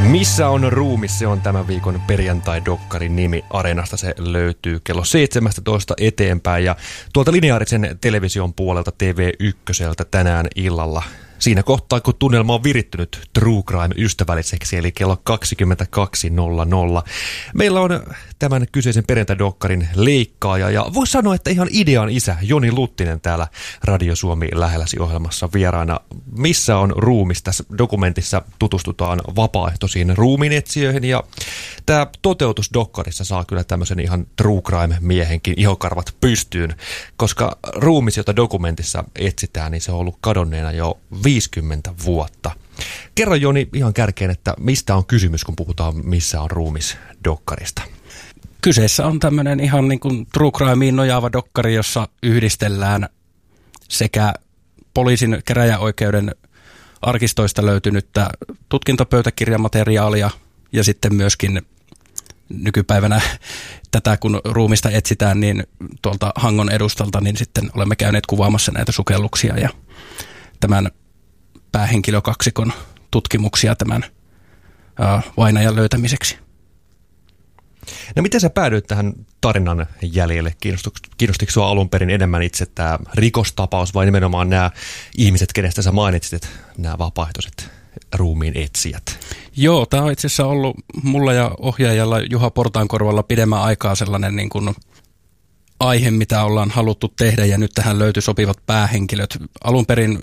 Missä on ruumis? Se on tämän viikon perjantai-dokkarin nimi. Areenasta se löytyy kello 17 eteenpäin ja tuolta lineaarisen television puolelta TV1 tänään illalla. Siinä kohtaa, kun tunnelma on virittynyt True Crime-ystävälliseksi, eli kello 22.00. Meillä on tämän kyseisen perjantai-dokkarin leikkaaja, ja voisi sanoa, että ihan idean isä Joni Luttinen täällä Radio Suomi lähelläsi ohjelmassa vieraana. Missä on ruumis? Tässä dokumentissa tutustutaan vapaaehtoisiin ruumiinetsijöihin, ja tämä toteutus dokkarissa saa kyllä tämmöisen ihan True Crime-miehenkin ihokarvat pystyyn, koska ruumis, jota dokumentissa etsitään, niin se on ollut kadonneena jo 50 vuotta. Kerro Joni ihan kärkeen, että mistä on kysymys, kun puhutaan missä on ruumis dokkarista? Kyseessä on tämmöinen ihan niin kuin True Crimeen nojaava dokkari, jossa yhdistellään sekä poliisin käräjäoikeuden arkistoista löytynyttä tutkintapöytäkirjamateriaalia ja sitten myöskin nykypäivänä tätä, kun ruumista etsitään, niin tuolta Hangon edustalta, niin sitten olemme käyneet kuvaamassa näitä sukelluksia ja tämän päähenkilökaksikon tutkimuksia tämän vainajan löytämiseksi. No miten sä päädyit tähän tarinan jäljelle? Kiinnostiko sinua alun perin enemmän itse tämä rikostapaus vai nimenomaan nämä ihmiset, kenestä sä mainitsit, nämä vapaaehtoiset ruumiin etsijät? Joo, tämä on itse asiassa ollut mulla ja ohjaajalla Juha Portaankorvalla pidemmän aikaa sellainen niin kuin aihe, mitä ollaan haluttu tehdä, ja nyt tähän löytyi sopivat päähenkilöt. Alun perin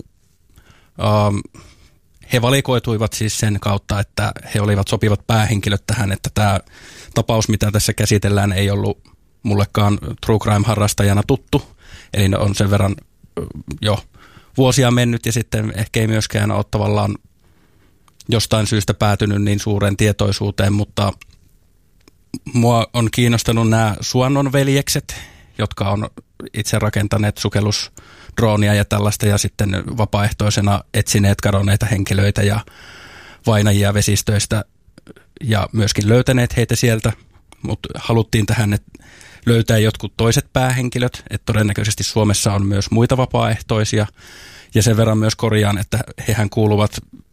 he valikoituivat siis sen kautta, että he olivat sopivat päähenkilöt tähän, että tämä tapaus, mitä tässä käsitellään, ei ollut mullekaan True Crime-harrastajana tuttu. Eli ne on sen verran jo vuosia mennyt ja sitten ehkä ei myöskään ole tavallaan jostain syystä päätynyt niin suuren tietoisuuteen, mutta mua on kiinnostanut nämä Suonnon veljekset, jotka on itse rakentaneet sukellusdroonia ja tällaista ja sitten vapaaehtoisena etsineet kadonneita henkilöitä ja vainajia vesistöistä ja myöskin löytäneet heitä sieltä, mutta haluttiin tähän löytää jotkut toiset päähenkilöt, että todennäköisesti Suomessa on myös muita vapaaehtoisia ja sen verran myös korjaan, että hehän kuuluvat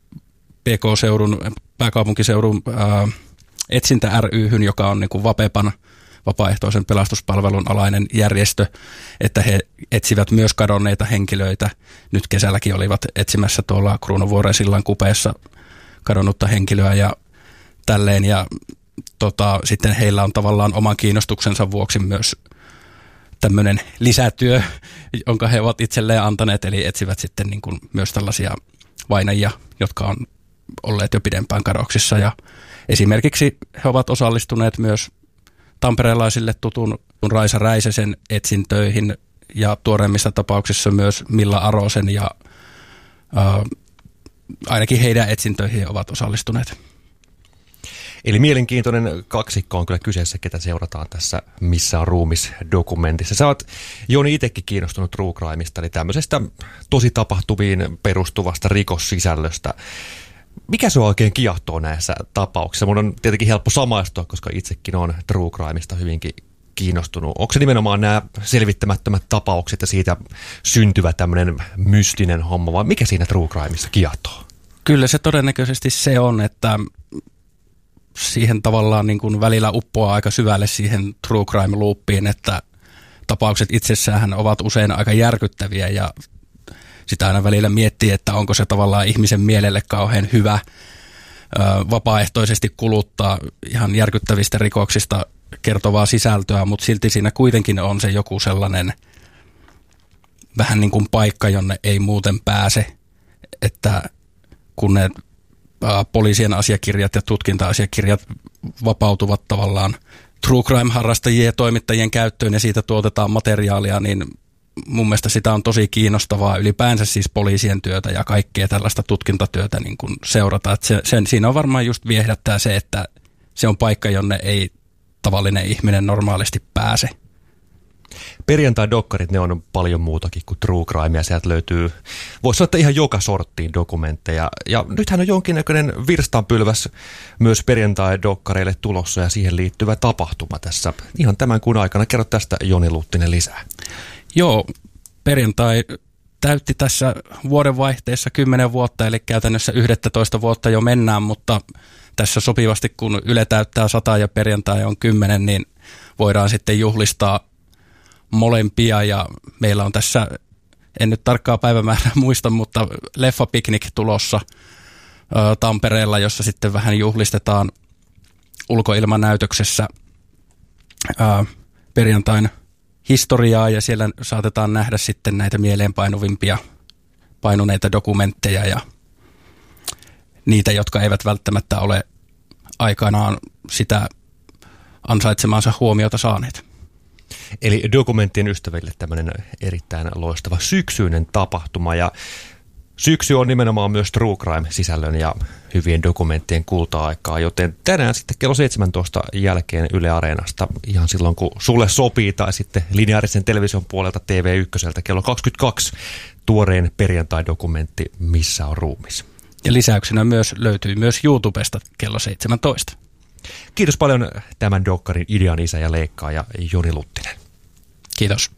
pääkaupunkiseudun etsintä ry:hyn, joka on niin kuin Vapepan vapaaehtoisen pelastuspalvelun alainen järjestö, että he etsivät myös kadonneita henkilöitä. Nyt kesälläkin olivat etsimässä tuolla Kruunuvuoren sillan kupeessa kadonnutta henkilöä ja tälleen. Ja sitten heillä on tavallaan oman kiinnostuksensa vuoksi myös tämmöinen lisätyö, jonka he ovat itselleen antaneet, eli etsivät sitten niin kuin myös tällaisia vainajia, jotka on olleet jo pidempään kadoksissa. Ja esimerkiksi he ovat osallistuneet myös tamperelaisille tutun Raisa Räisäsen etsintöihin ja tuoreimmissa tapauksissa myös Milla Arosen ja ainakin heidän etsintöihin ovat osallistuneet. Eli mielenkiintoinen kaksikko on kyllä kyseessä, ketä seurataan tässä Missä on ruumis -dokumentissa. Sä oot, Joni, itsekin kiinnostunut True Crimeista, eli tämmöisestä tosi tapahtuviin perustuvasta rikossisällöstä. Mikä se oikein kiehtoo näissä tapauksissa? Mun on tietenkin helppo samaistua, koska itsekin on True Crimeista hyvinkin kiinnostunut. Onko se nimenomaan nämä selvittämättömät tapaukset ja siitä syntyvä tämmöinen mystinen homma, vai mikä siinä True Crimeissa kiehtoo? Kyllä se todennäköisesti se on, että siihen tavallaan niin kuin välillä uppoaa aika syvälle siihen True Crime-loopiin, että tapaukset itsessään ovat usein aika järkyttäviä ja sitä aina välillä miettii, että onko se tavallaan ihmisen mielelle kauhean hyvä vapaaehtoisesti kuluttaa ihan järkyttävistä rikoksista kertovaa sisältöä, mutta silti siinä kuitenkin on se joku sellainen vähän niin kuin paikka, jonne ei muuten pääse, että kun ne poliisien asiakirjat ja tutkinta-asiakirjat vapautuvat tavallaan True Crime-harrastajien ja toimittajien käyttöön ja siitä tuotetaan materiaalia, niin mun mielestä sitä on tosi kiinnostavaa ylipäänsä siis poliisien työtä ja kaikkea tällaista tutkintatyötä niin kuin seurata. Että siinä on varmaan just viehättää se, että se on paikka, jonne ei tavallinen ihminen normaalisti pääse. Perjantai-dokkarit, ne on paljon muutakin kuin True Crime, ja sieltä löytyy, voisi sanoa, että ihan joka sorttiin dokumentteja. Ja nythän on jonkinnäköinen virstanpylväs myös perjantai-dokkareille tulossa ja siihen liittyvä tapahtuma tässä ihan tämän kuun aikana. Kerro tästä, Joni Luttinen, lisää. Joo, perjantai täytti tässä vuodenvaihteessa 10 vuotta, eli käytännössä 11 vuotta jo mennään, mutta tässä sopivasti, kun Yle täyttää 100 ja perjantai on 10, niin voidaan sitten juhlistaa molempia. Ja meillä on tässä, en nyt tarkkaa päivämäärää muista, mutta leffapiknik tulossa Tampereella, jossa sitten vähän juhlistetaan ulkoilmanäytöksessä perjantain historiaa, ja siellä saatetaan nähdä sitten näitä painuneita dokumentteja ja niitä, jotka eivät välttämättä ole aikanaan sitä ansaitsemaansa huomiota saaneet. Eli dokumenttien ystäville tämmöinen erittäin loistava syksyinen tapahtuma, ja syksy on nimenomaan myös True Crime-sisällön ja hyvien dokumenttien kulta-aikaa, joten tänään sitten kello 17 jälkeen Yle Areenasta, ihan silloin kun sulle sopii, tai sitten lineaarisen television puolelta TV1 kello 22 tuoreen perjantai-dokumentti Missä on ruumis. Ja lisäyksenä löytyy myös YouTubesta kello 17. Kiitos paljon tämän dokkarin idean isä ja leikkaaja Joni Luttinen. Kiitos.